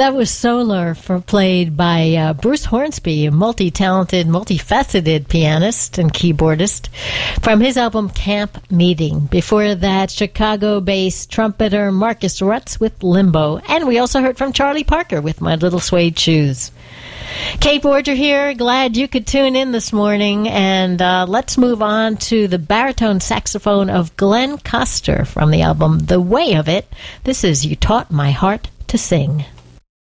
That was Solar, played by Bruce Hornsby, a multi-talented, multifaceted pianist and keyboardist, from his album Camp Meeting. Before that, Chicago-based trumpeter Marcus Rutz with Limbo. And we also heard from Charlie Parker with My Little Suede Shoes. Kate Borger here. Glad you could tune in this morning. And let's move on to the baritone saxophone of Glenn Coster from the album The Way of It. This is You Taught My Heart to Sing.